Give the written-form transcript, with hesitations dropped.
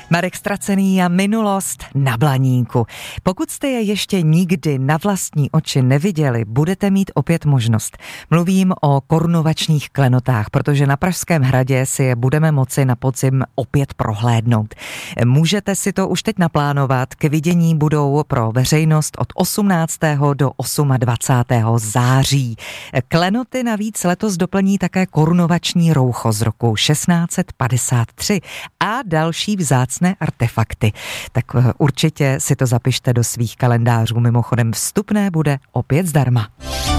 Marek Stracený a minulost na Blaníku. Pokud jste je ještě nikdy na vlastní oči neviděli, budete mít opět možnost. Mluvím o korunovačních klenotách, protože na Pražském hradě si je budeme moci na podzim opět prohlédnout. Můžete si to už teď naplánovat, k vidění budou pro veřejnost od 18. do 28. září. Klenoty navíc letos doplní také korunovační roucho z roku 1653 a další vzácné artefakty. Tak určitě si to zapište do svých kalendářů. Mimochodem vstupné bude opět zdarma.